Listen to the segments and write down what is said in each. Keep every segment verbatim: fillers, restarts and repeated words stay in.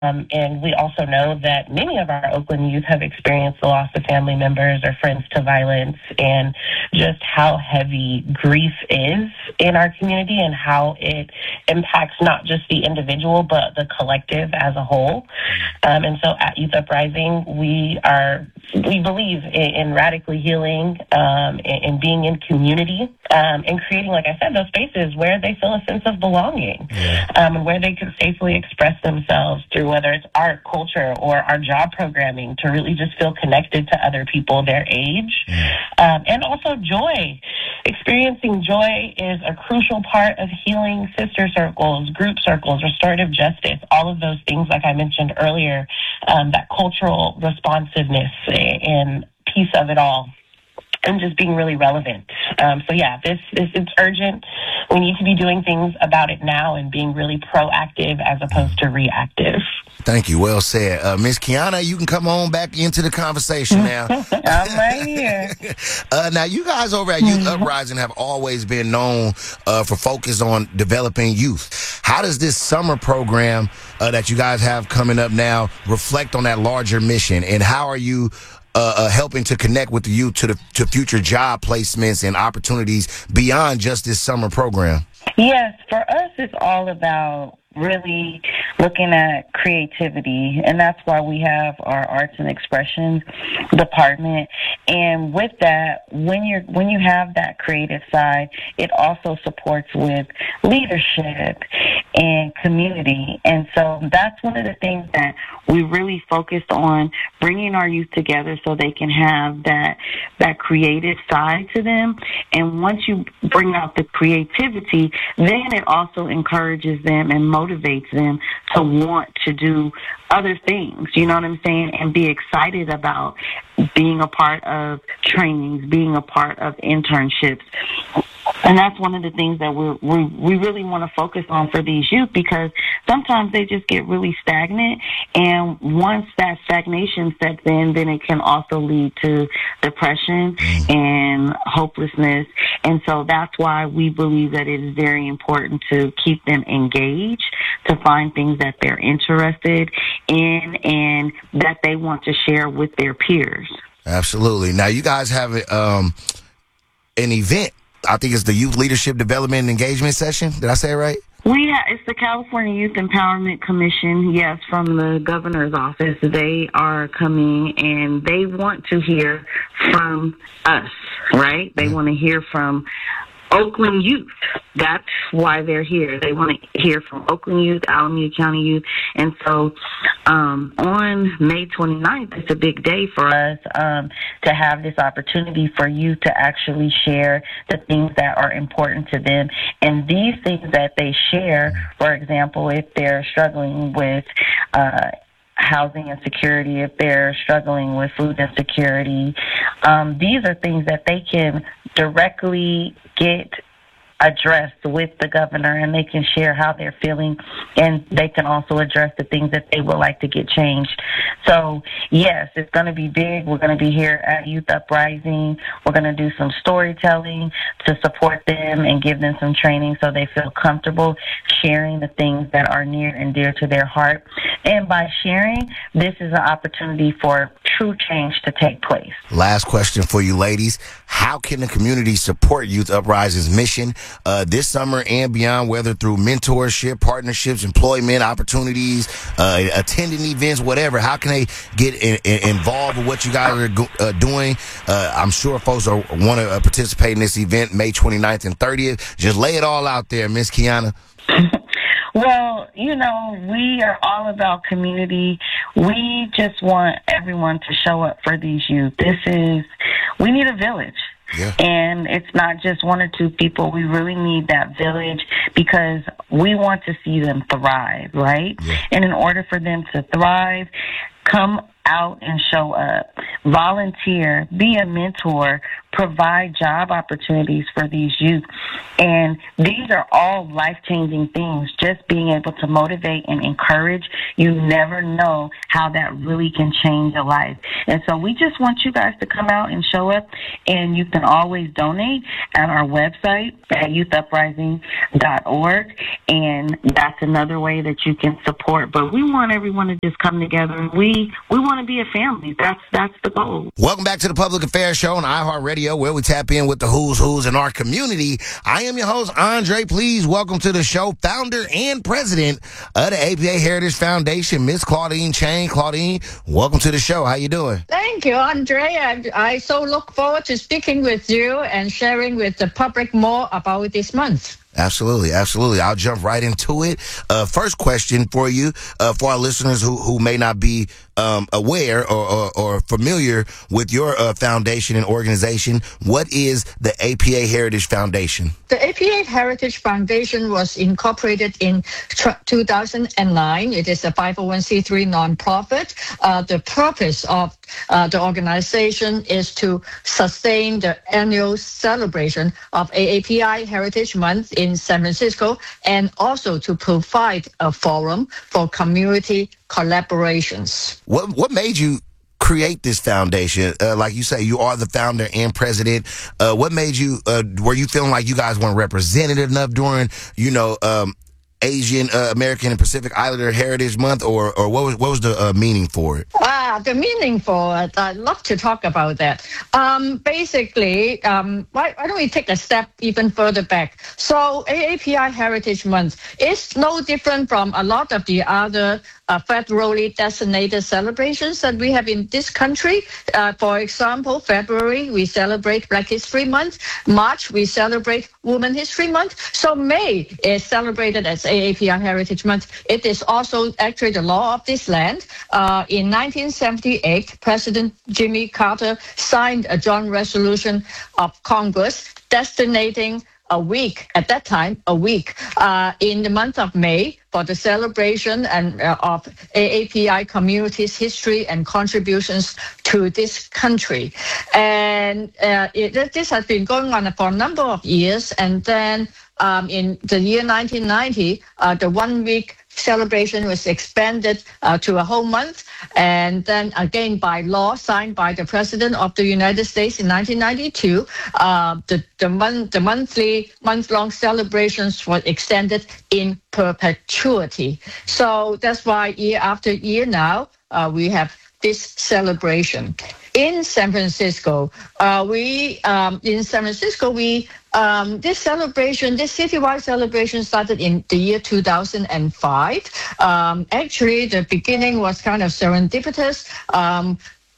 Um, and we also know that many of our Oakland youth have experienced the loss of family members or friends to violence, and just how heavy grief is in our community and how it impacts not just the individual but the collective as a whole. Um, and so at Youth Uprising, we are we believe in, in radically healing, um, and, and being in community, um, and creating, like I said, those spaces where they feel a sense of belonging, yeah. um, and where they can safely express themselves through whether it's art, culture, or our job programming, to really just feel connected to other people their age, Yeah. um, and also joy. Experiencing joy is a crucial part of healing sister circles, group circles, restorative justice, all of those things, like I mentioned earlier, um, that cultural responsiveness and piece of it all, and just being really relevant. Um, so yeah, this, this it's urgent. We need to be doing things about it now and being really proactive as opposed to reactive. Thank you. Well said. Uh, Miss Kiana, you can come on back into the conversation now. I'm right here. uh, now, you guys over at Youth Uprising have always been known uh, for focus on developing youth. How does this summer program uh, that you guys have coming up now reflect on that larger mission? And how are you Uh, uh, helping to connect with the youth to the to future job placements and opportunities beyond just this summer program? Yes, for us, it's all about really looking at creativity, and that's why we have our arts and expressions department. And with that, when you're when you have that creative side, it also supports with leadership and community. And so that's one of the things that we really focused on, bringing our youth together so they can have that that creative side to them. And once you bring out the creativity, then it also encourages them and motivates them to want to do other things, you know what I'm saying, and be excited about being a part of trainings, being a part of internships. And that's one of the things that we're, we we really want to focus on for these youth, because sometimes they just get really stagnant. And once that stagnation sets in, then it can also lead to depression and hopelessness. And so that's why we believe that it is very important to keep them engaged, to find things that they're interested in and that they want to share with their peers. Absolutely. Now, you guys have um, an event. I think it's the Youth Leadership Development and Engagement Session. Did I say it right? We have, it's the California Youth Empowerment Commission, yes, from the governor's office. They are coming and they want to hear from us, right? They want to hear from Oakland youth. That's why they're here. They want to hear from Oakland youth, Alameda County youth. And so um, on May twenty-ninth, it's a big day for us um, to have this opportunity for youth to actually share the things that are important to them. And these things that they share, for example, if they're struggling with uh housing insecurity, if they're struggling with food insecurity, um, these are things that they can directly get addressed with the governor, and they can share how they're feeling, and they can also address the things that they would like to get changed. So, yes, it's going to be big. We're going to be here at Youth Uprising. We're going to do some storytelling to support them and give them some training so they feel comfortable sharing the things that are near and dear to their heart. And by sharing, this is an opportunity for true change to take place. Last question for you ladies. How can the community support Youth Uprising's mission uh, this summer and beyond, whether through mentorship, partnerships, employment opportunities, uh, attending events, whatever? How can they get in, in, involved with what you guys are go, uh, doing? Uh, I'm sure folks are want to uh, participate in this event May twenty-ninth and thirtieth. Just lay it all out there, Miss Kiana. Well, you know, we are all about community. We just want everyone to show up for these youth. This is, we need a village. Yeah. And it's not just one or two people. We really need that village because we want to see them thrive, right? Yeah. And in order for them to thrive, come out and show up, volunteer, be a mentor, provide job opportunities for these youth. And these are all life-changing things. Just being able to motivate and encourage, you never know how that really can change a life. And so we just want you guys to come out and show up, and you can always donate at our website at youth uprising dot org, and that's another way that you can support. But we want everyone to just come together, and we, we want to be a family. That's, that's the goal. Welcome back to the Public Affairs Show on iHeartRadio, where we tap in with the who's who's in our community. I am your host, Andre. Please welcome to the show, founder and president of the A P A Heritage Foundation, Miss Claudine Chang. Claudine, welcome to the show. How you doing? Thank you, Andre. I, I so look forward to speaking with you and sharing with the public more about this month. Absolutely, absolutely. I'll jump right into it. Uh, first question for you, uh, for our listeners who, who may not be um, aware or, or, or familiar with your uh, foundation and organization. What is the A P A Heritage Foundation? The A P A Heritage Foundation was incorporated in two thousand nine. It is a five oh one c three nonprofit. Uh, the purpose of uh, the organization is to sustain the annual celebration of A A P I Heritage Month in San Francisco, and also to provide a forum for community collaborations. What what made you create this foundation? Uh, like you say, you are the founder and president. Uh, what made you, uh, were you feeling like you guys weren't represented enough during, you know, um, Asian uh, American and Pacific Islander Heritage Month, or or what was what was the uh, meaning for it? Ah, the meaning for it. I'd love to talk about that. Um, basically, um, why, why don't we take a step even further back? So A A P I Heritage Month is no different from a lot of the other uh, federally designated celebrations that we have in this country. Uh, for example, February, we celebrate Black History Month. March, we celebrate Women History Month. So May is celebrated as A A P I Heritage Month. It is also actually the law of this land. Uh, in nineteen seventy-eight, President Jimmy Carter signed a joint resolution of Congress designating a week, at that time, a week, uh, in the month of May for the celebration and uh, of A A P I community's history and contributions to this country. And uh, it, this has been going on for a number of years. And then um, in the year nineteen ninety, uh, the one-week celebration was expanded uh, to a whole month, and then again by law signed by the President of the United States in nineteen ninety-two, uh, the the, month, the monthly month-long celebrations were extended in perpetuity. So that's why year after year now uh, we have this celebration. In San Francisco, uh, we um, in San Francisco we um, this celebration, this citywide celebration, started in the year two thousand five. Um, actually, the beginning was kind of serendipitous. Um,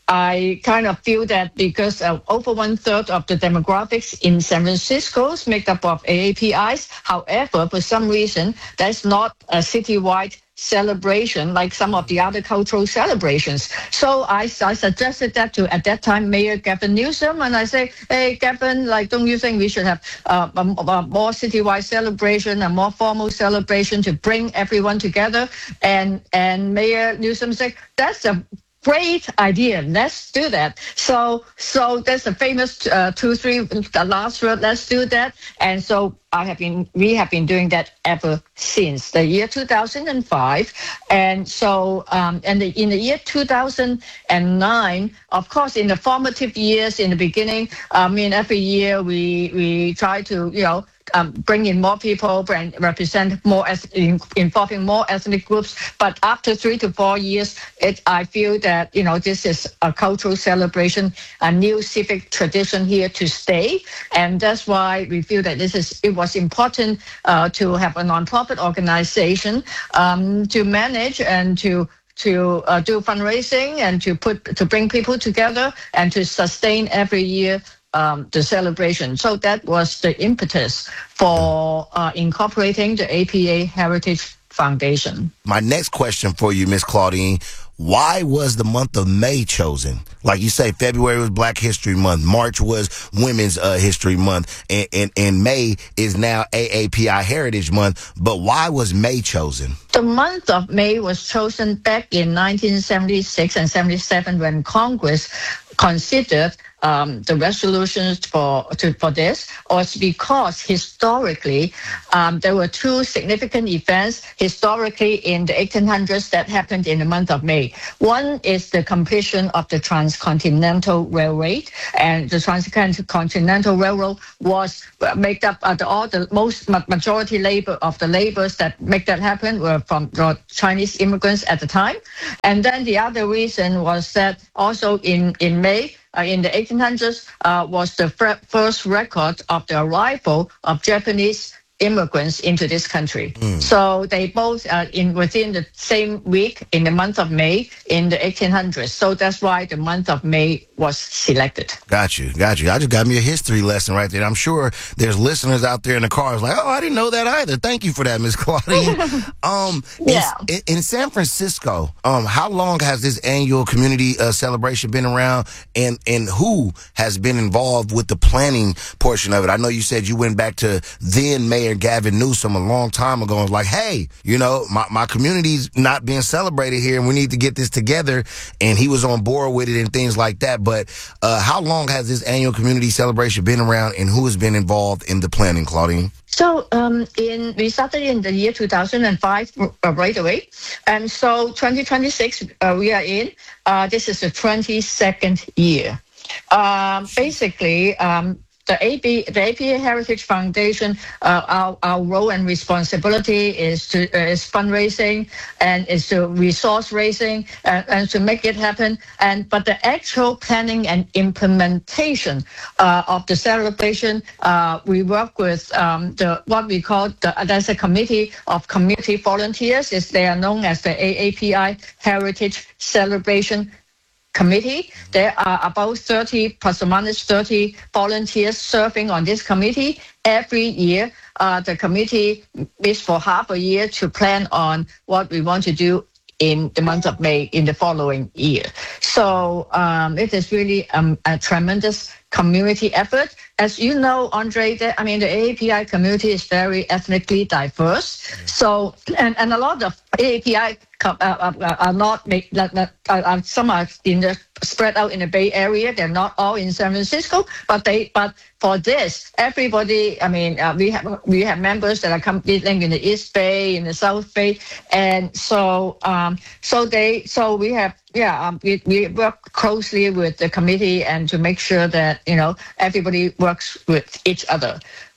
I kind of feel that because uh, over one third of the demographics in San Francisco is made up of A A P Is. However, for some reason, that's not a citywide celebration like some of the other cultural celebrations. So I, I suggested that to, at that time, Mayor Gavin Newsom, and I say, hey, Gavin, like, don't you think we should have uh, a, a more citywide celebration, a more formal celebration to bring everyone together? And, and Mayor Newsom said, that's a great idea. Let's do that. So, so there's a famous uh, two, three, the last word. Let's do that. And so I have been, we have been doing that ever since the year two thousand five. And so, um, and the, in the year two thousand nine, of course, in the formative years, in the beginning, I mean, every year we we try to, you know, Um, bring in more people, bring, represent more, as, in, involving more ethnic groups. But after three to four years, it, I feel that, you know, this is a cultural celebration, a new civic tradition here to stay. And that's why we feel that this is, it was important uh, to have a nonprofit organization um, to manage and to to uh, do fundraising and to put to bring people together and to sustain every year Um, the celebration. So that was the impetus for uh, incorporating the A P A Heritage Foundation. My next question for you, Miss Claudine, why was the month of May chosen? Like you say, February was Black History Month, March was Women's uh, History Month, and, and, and May is now A A P I Heritage Month. But why was May chosen? The month of May was chosen back in nineteen seventy-six and seventy-seven when Congress considered um, the resolutions for to, for this, was because historically um, there were two significant events historically in the eighteen hundreds that happened in the month of May. One is the completion of the Transcontinental Railway, and the Transcontinental Railroad was made up of the, all the most majority labor of the laborers that make that happen were from the Chinese immigrants at the time. And then the other reason was that also in, in May, uh, in the eighteen hundreds, uh, was the first record of the arrival of Japanese immigrants into this country. Mm. So they both are in within the same week in the month of May in the eighteen hundreds. So that's why the month of May was selected. Got you, got you. I just got me a history lesson right there. I'm sure there's listeners out there in the cars like, oh, I didn't know that either. Thank you for that, Miz Claudine. um, yeah. in, in San Francisco, um, how long has this annual community uh, celebration been around, and and who has been involved with the planning portion of it? I know you said you went back to then Mayor Gavin Newsom a long time ago and was like, hey, you know, my, my community's not being celebrated here and we need to get this together. And he was on board with it and things like that. But uh, how long has this annual community celebration been around, and who has been involved in the planning, Claudine? So um, in we started in the year two thousand five uh, right away. And so twenty twenty-six uh, we are in. Uh, this is the twenty-second year. Um, basically, um, The A P, the A P I Heritage Foundation, uh, our, our role and responsibility is to uh, is fundraising and is to resource raising and, and to make it happen. And but the actual planning and implementation uh, of the celebration, uh, we work with um, the what we call the there's a committee of community volunteers. Is they are known as the A A P I Heritage Celebration Committee. There are about thirty plus or minus thirty volunteers serving on this committee. Every year, uh, the committee meets for half a year to plan on what we want to do in the month of May in the following year. So um, it is really um, a tremendous community effort. As you know, Andre, the, I mean, the A A P I community is very ethnically diverse. So, and, and a lot of A A P I uh, uh, are not, make, not, not uh, some are in the, spread out in the Bay Area. They're not all in San Francisco, but they, but for this, everybody, I mean, uh, we have we have members that are competing in the East Bay, in the South Bay, and so um, so they, so we have, yeah, um, we we work closely with the committee and to make sure that you know everybody works with each other.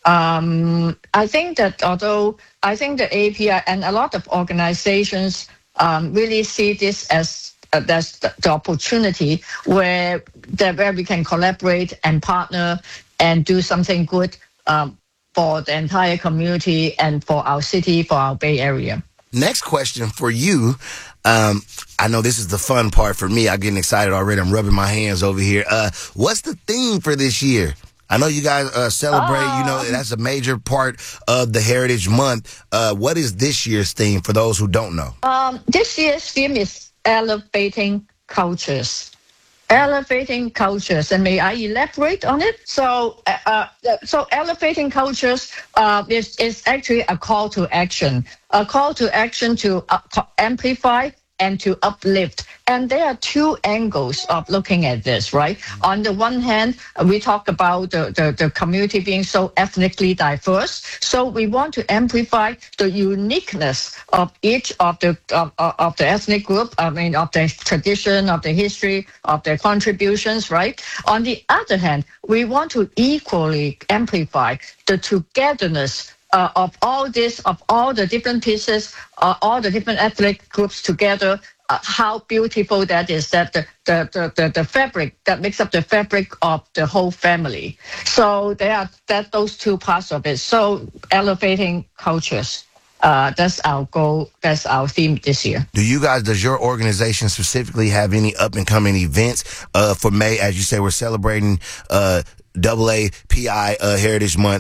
Um, I think that although I think the A P I and a lot of organizations um, really see this as uh, that's the, the opportunity where that where we can collaborate and partner and do something good um, for the entire community and for our city, for our Bay Area. Next question for you. Um, I know this is the fun part for me. I'm getting excited already. I'm rubbing my hands over here. Uh, what's the theme for this year? I know you guys uh, celebrate, um, you know, that's a major part of the Heritage Month. Uh, what is this year's theme for those who don't know? Um, this year's theme is elevating cultures. Elevating cultures, and may I elaborate on it? So, uh, so elevating cultures uh, is is actually a call to action, a call to action to uh, amplify and to uplift. And there are two angles of looking at this, right? On the one hand, we talk about the, the, the community being so ethnically diverse. So we want to amplify the uniqueness of each of the of, of the ethnic group, I mean, of the tradition, of the history, of their contributions, right? On the other hand, we want to equally amplify the togetherness Uh, of all this, of all the different pieces, uh, all the different ethnic groups together, uh, how beautiful that is, that the, the, the, the, the fabric that makes up the fabric of the whole family. So there are that those two parts of it. So elevating cultures. Uh, that's our goal. That's our theme this year. Do you guys, does your organization specifically have any up and coming events uh, for May? As you say, we're celebrating uh, A A P I uh, Heritage Month.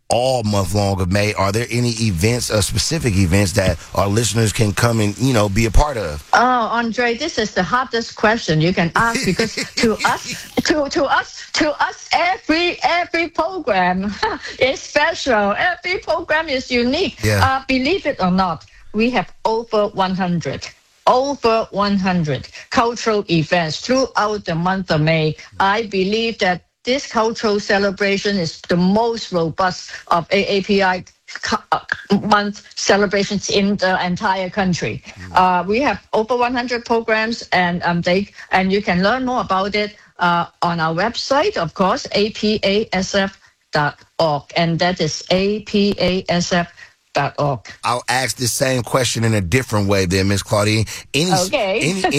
all month long of May. Are there any events, uh, specific events that our listeners can come and, you know, be a part of? Oh, Andre, this is the hardest question you can ask because to us, to to us, to us, every every program is special. Every program is unique. Yeah. Uh, believe it or not, we have over one hundred. Over one hundred cultural events throughout the month of May. I believe that this cultural celebration is the most robust of A A P I month celebrations in the entire country. Uh, we have over one hundred programs, and um, they and you can learn more about it uh, on our website, of course, A P A S F dot org, and that is A P A S F dot org. I'll ask the same question in a different way then, Miss Claudine. Any, Okay. any,